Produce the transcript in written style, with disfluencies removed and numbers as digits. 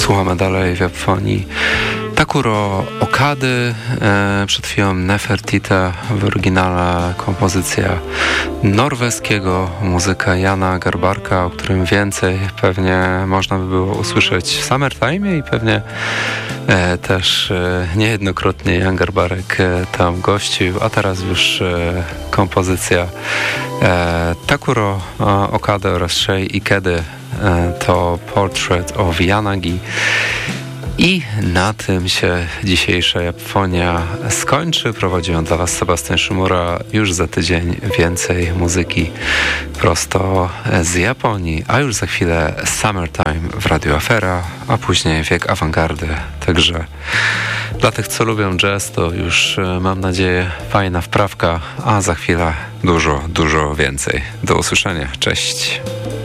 Słuchamy dalej w Japonii Takuro Okady, przed chwilą Nefertita, w oryginale kompozycja norweskiego muzyka Jana Garbarka, o którym więcej pewnie można by było usłyszeć w Summertime i pewnie też niejednokrotnie Jan Garbarek tam gościł, a teraz już kompozycja Takuro Okady oraz Shei Ikedy to Portrait of Yanagi. I na tym się dzisiejsza Japonia skończy. Prowadziłem dla Was Sebastian Szymura. Już za tydzień więcej muzyki prosto z Japonii, a już za chwilę Summertime w Radio Afera, a później Wiek Awangardy. Także dla tych, co lubią jazz, to już mam nadzieję fajna wprawka, a za chwilę dużo więcej. Do usłyszenia. Cześć.